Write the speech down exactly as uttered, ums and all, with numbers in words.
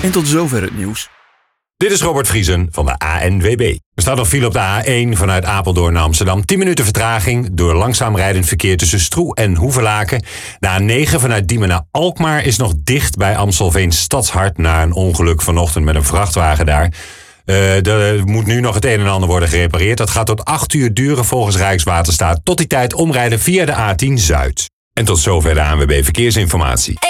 En tot zover het nieuws. Dit is Robert Vriesen van de A N W B. Er staat nog file op de A één vanuit Apeldoorn naar Amsterdam. tien minuten vertraging door langzaam rijdend verkeer tussen Stroe en Hoevelaken. De A negen vanuit Diemen naar Alkmaar is nog dicht bij Amstelveen Stadshart na een ongeluk vanochtend met een vrachtwagen daar. Uh, er moet nu nog het een en ander worden gerepareerd. Dat gaat tot acht uur duren volgens Rijkswaterstaat. Tot die tijd omrijden via de A tien Zuid. En tot zover de A N W B Verkeersinformatie.